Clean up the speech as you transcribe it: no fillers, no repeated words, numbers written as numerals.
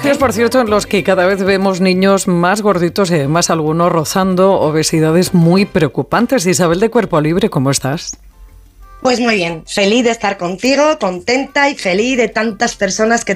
espacios, por cierto, en los que cada vez vemos niños más gorditos y además algunos rozando obesidades muy preocupantes. Isabel de Cuerpo Libre, ¿cómo estás? Pues muy bien, feliz de estar contigo, contenta y feliz de tantas personas que